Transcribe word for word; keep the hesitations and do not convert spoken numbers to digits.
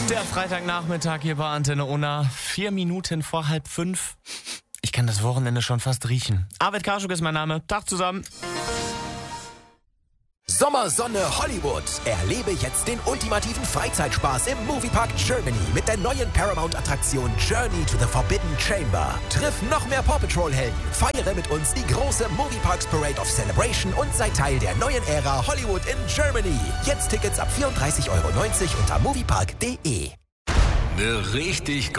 Der Freitagnachmittag hier bei Antenne Unna. Vier Minuten vor halb fünf. Ich kann das Wochenende schon fast riechen. Arvid Karschuk ist mein Name. Tag zusammen. Sommersonne Hollywood. Erlebe jetzt den ultimativen Freizeitspaß im Moviepark Germany mit der neuen Paramount-Attraktion Journey to the Forbidden Chamber. Triff noch mehr Paw Patrol-Helden. Feiere mit uns die große Movieparks Parade of Celebration und sei Teil der neuen Ära Hollywood in Germany. Jetzt Tickets ab vierunddreißig Euro neunzig unter moviepark punkt de. Eine richtig